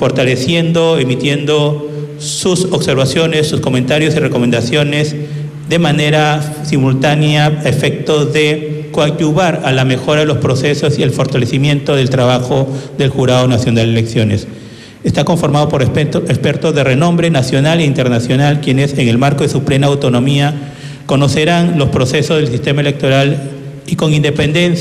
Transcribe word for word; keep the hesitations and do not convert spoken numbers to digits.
fortaleciendo, emitiendo sus observaciones, sus comentarios y recomendaciones de manera simultánea a efecto de coadyuvar a la mejora de los procesos y el fortalecimiento del trabajo del Jurado Nacional de Elecciones. Está conformado por expertos de renombre nacional e internacional, quienes en el marco de su plena autonomía conocerán los procesos del sistema electoral y con independencia